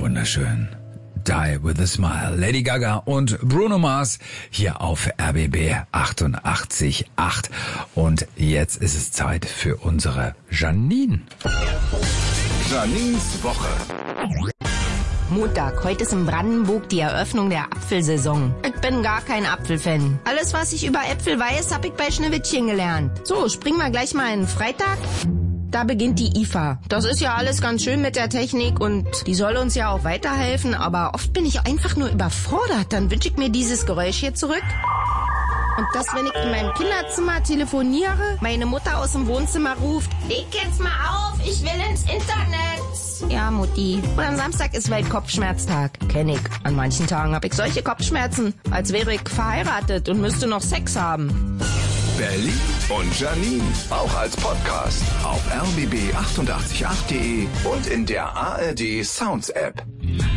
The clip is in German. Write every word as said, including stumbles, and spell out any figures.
wunderschön. Die with a Smile. Lady Gaga und Bruno Mars hier auf R B B achtundachtzig Komma acht. Und jetzt ist es Zeit für unsere Janine. Janines Woche. Montag, heute ist in Brandenburg die Eröffnung der Apfelsaison. Ich bin gar kein Apfelfan. Alles, was ich über Äpfel weiß, hab ich bei Schneewittchen gelernt. So, springen wir gleich mal in Freitag. Da beginnt die I F A. Das ist ja alles ganz schön mit der Technik und die soll uns ja auch weiterhelfen, aber oft bin ich einfach nur überfordert. Dann wünsche ich mir dieses Geräusch hier zurück. Und das, wenn ich in meinem Kinderzimmer telefoniere, meine Mutter aus dem Wohnzimmer ruft, leg jetzt mal auf, ich will ins Internet. Ja, Mutti. Und am Samstag ist Weltkopfschmerztag. Kenn ich. An manchen Tagen habe ich solche Kopfschmerzen, als wäre ich verheiratet und müsste noch Sex haben. Berlin und Janine, auch als Podcast auf r b b achtundachtzig Komma acht punkt de und in der A R D Sounds App.